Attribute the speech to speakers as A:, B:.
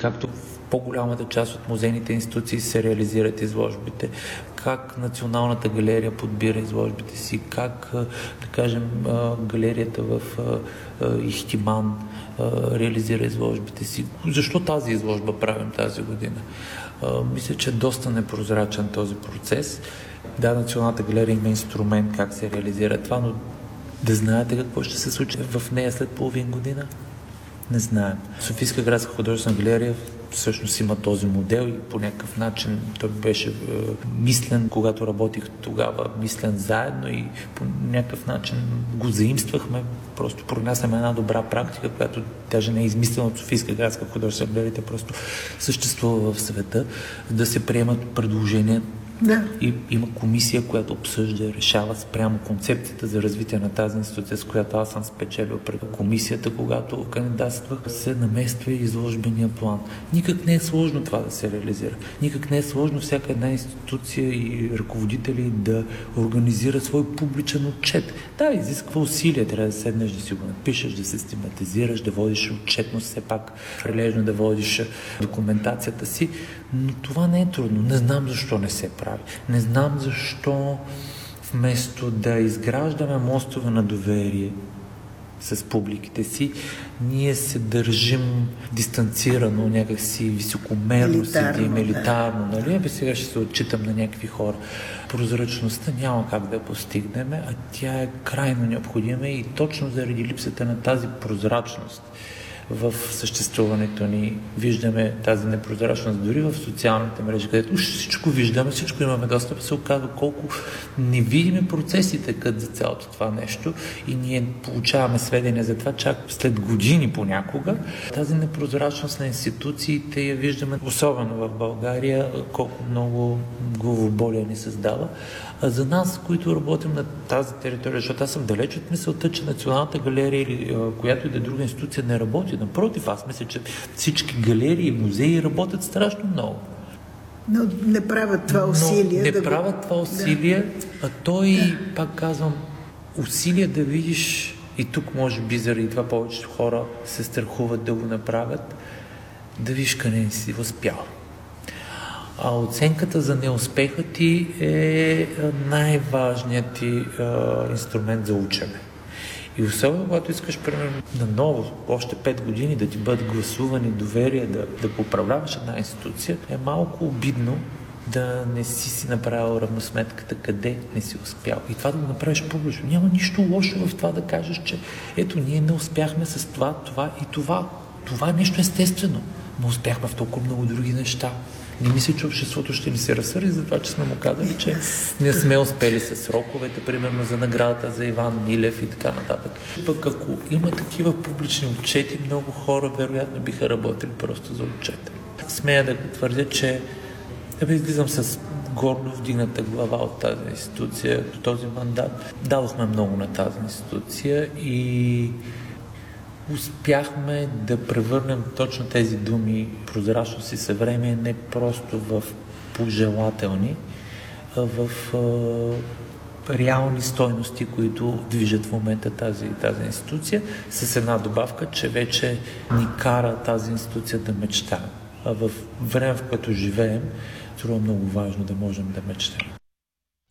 A: както в по-голямата част от музейните институции се реализират изложбите, как Националната галерия подбира изложбите си, как, да кажем, галерията в Ихтиман реализира изложбите си. Защо тази изложба правим тази година? Мисля, че е доста непрозрачен този процес. Да, Националната галерия има инструмент как се реализира това, но да знаете какво ще се случи в нея след половин година? Не знаем. Софийска градска художествена галерия всъщност има този модел и по някакъв начин той беше мислен, когато работих тогава, мислен заедно и по някакъв начин го заимствахме, просто пронасяме една добра практика, която даже не е измислена от Софийска градска художествена галерия, просто съществува в света, да се приемат предложения. Да. И има комисия, която обсъжда, решава спрямо концепцията за развитие на тази институция, с която аз съм спечелил пред комисията, когато кандидатствах, се намества и изложбения план. Никак не е сложно това да се реализира. Никак не е сложно всяка една институция и ръководители да организира свой публичен отчет. Да, изисква усилия, трябва да седнеш, да си го напишеш, да се систематизираш, да водиш отчетност, все пак прилежно да водиш документацията си, но това не е трудно. Не знам защо не се прави. Не знам защо вместо да изграждаме мостове на доверие с публиките си, ние се държим дистанцирано, някакси високомерно седим, елитарно. Нали? Сега ще се отчитам на някакви хора. Прозрачността няма как да я постигнем, а тя е крайно необходима и точно заради липсата на тази прозрачност в съществуването ни виждаме тази непрозрачност дори в социалните мрежи, където уж всичко виждаме, всичко имаме достъп, се оказва колко невидими процесите където за цялото това нещо и ние получаваме сведения за това чак след години понякога. Тази непрозрачност на институциите я виждаме особено в България, колко много главоболие ни създава. А за нас, които работим на тази територия, защото аз съм далеч от мисълта, че Националната галерия или която и да е друга институция не работи. Напротив, аз мисля, че всички галерии и музеи работят страшно много.
B: Но не правят това усилие.
A: Това усилие, а той, пак казвам, усилие да видиш, и тук може би заради това повечето хора се страхуват да го направят, да видиш къде не си успял. А оценката за неуспеха ти е най-важният ти инструмент за учене. И особено, когато искаш, примерно, наново, още 5 години да ти бъдат гласувани доверие, да поправляваш една институция, е малко обидно да не си направил равносметката къде не си успял. И това да го направиш публично. Няма нищо лошо в това да кажеш, че ето, ние не успяхме с това, това и това. Това е нещо естествено. Но успяхме в толкова много други неща. Не мисля, че обществото ще ни се разсърди за това, че сме му казали, че не сме успели с сроковете, примерно за наградата за Иван Милев и така нататък. Пък ако има такива публични отчети, много хора вероятно биха работили просто за отчета. Смея да твърдя, че излизам с гордо вдигната глава от тази институция до този мандат. Дадохме много на тази институция и успяхме да превърнем точно тези думи прозрачност и съвремие не просто в пожелателни, а в реални стойности, които движат в момента тази институция, с една добавка, че вече ни кара тази институция да мечтаем. А в време, в което живеем, това е много важно да можем да мечтаем.